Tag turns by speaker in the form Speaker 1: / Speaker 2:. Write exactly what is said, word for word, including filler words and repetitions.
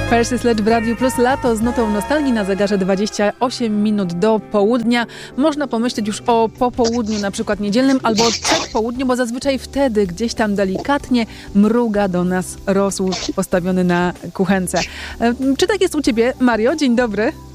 Speaker 1: Percy Sledge w Radiu Plus, lato z notą nostalgii na zegarze dwadzieścia osiem minut do południa. Można pomyśleć już o popołudniu, na przykład niedzielnym, albo o przedpołudniu, bo zazwyczaj wtedy gdzieś tam delikatnie mruga do nas rosół postawiony na kuchence. Czy tak jest u Ciebie, Mario? Dzień dobry.